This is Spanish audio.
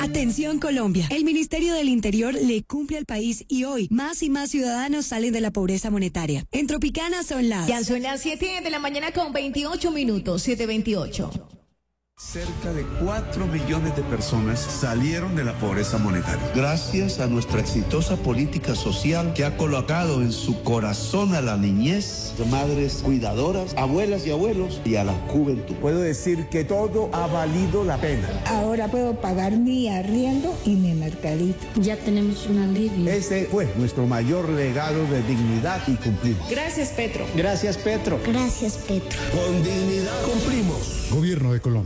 Atención Colombia, el Ministerio del Interior le cumple al país y hoy más y más ciudadanos salen de la pobreza monetaria. En Tropicana son las... Ya son las 7 de la mañana con 28 minutos, 7:28. Cerca de 4 millones de personas salieron de la pobreza monetaria. Gracias a nuestra exitosa política social que ha colocado en su corazón a la niñez, madres cuidadoras, abuelas y abuelos y a la juventud. Puedo decir que todo ha valido la pena. Ahora puedo pagar mi arriendo y mi mercadito. Ya tenemos un alivio. Ese fue nuestro mayor legado de dignidad y cumplimos. Gracias, Petro. Gracias, Petro. Gracias, Petro. Con dignidad cumplimos. Gobierno de Colombia.